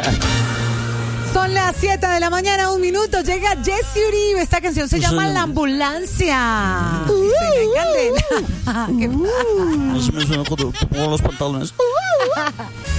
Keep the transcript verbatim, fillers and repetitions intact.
Son las siete de la mañana, un minuto. Llega Jesse Uribe. Esta canción se llama La Ambulancia. Uh, Suena en Candela. ¿Qué pasa? No se me suena cuando pongo los pantalones.